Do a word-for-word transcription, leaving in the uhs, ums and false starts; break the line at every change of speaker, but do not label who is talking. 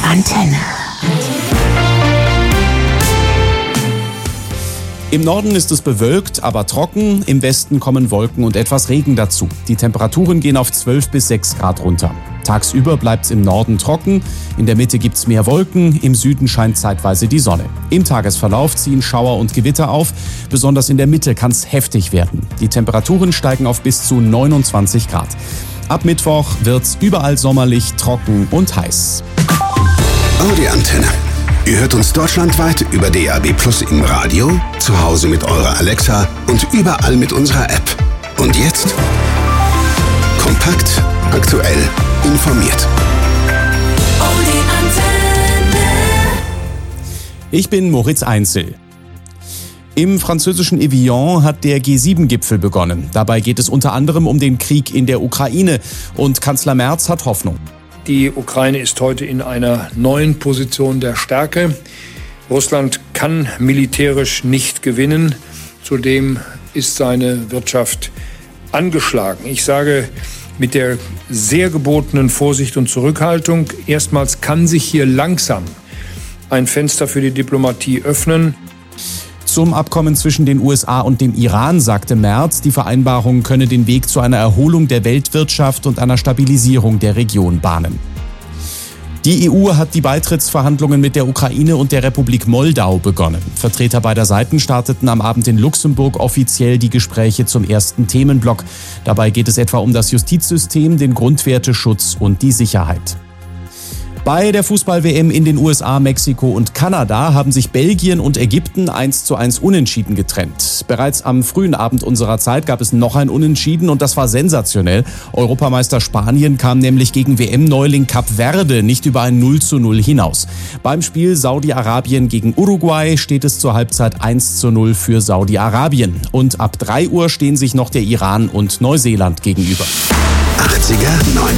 Antenne.
Im Norden ist es bewölkt, aber trocken. Im Westen kommen Wolken und etwas Regen dazu. Die Temperaturen gehen auf zwölf bis sechs Grad runter. Tagsüber bleibt es im Norden trocken. In der Mitte gibt es mehr Wolken. Im Süden scheint zeitweise die Sonne. Im Tagesverlauf ziehen Schauer und Gewitter auf. Besonders in der Mitte kann es heftig werden. Die Temperaturen steigen auf bis zu neunundzwanzig Grad. Ab Mittwoch wird es überall sommerlich, trocken und heiß.
Audi Antenne. Ihr hört uns deutschlandweit über D A B Plus im Radio, zu Hause mit eurer Alexa und überall mit unserer App. Und jetzt kompakt, aktuell, informiert.
Audi Antenne.
Ich bin Moritz Einzel. Im französischen Evian hat der G sieben Gipfel begonnen. Dabei geht es unter anderem um den Krieg in der Ukraine. Und Kanzler Merz hat Hoffnung.
Die Ukraine ist heute in einer neuen Position der Stärke. Russland kann militärisch nicht gewinnen. Zudem ist seine Wirtschaft angeschlagen. Ich sage mit der sehr gebotenen Vorsicht und Zurückhaltung, erstmals kann sich hier langsam ein Fenster für die Diplomatie öffnen.
Zum Abkommen zwischen den U S A und dem Iran sagte Merz, die Vereinbarung könne den Weg zu einer Erholung der Weltwirtschaft und einer Stabilisierung der Region bahnen. Die E U hat die Beitrittsverhandlungen mit der Ukraine und der Republik Moldau begonnen. Vertreter beider Seiten starteten am Abend in Luxemburg offiziell die Gespräche zum ersten Themenblock. Dabei geht es etwa um das Justizsystem, den Grundwerteschutz und die Sicherheit. Bei der Fußball-W M in den U S A, Mexiko und Kanada haben sich Belgien und Ägypten eins zu eins unentschieden getrennt. Bereits am frühen Abend unserer Zeit gab es noch ein Unentschieden und das war sensationell. Europameister Spanien kam nämlich gegen W M-Neuling Kap Verde nicht über ein null zu null hinaus. Beim Spiel Saudi-Arabien gegen Uruguay steht es zur Halbzeit eins zu null für Saudi-Arabien. Und ab drei Uhr stehen sich noch der Iran und Neuseeland gegenüber.
achtziger, neunziger